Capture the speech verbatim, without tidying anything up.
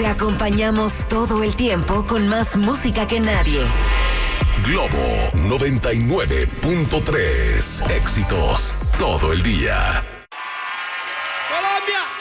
Te acompañamos todo el tiempo con más música que nadie. Globo noventa y nueve punto tres. Éxitos todo el día. Colombia.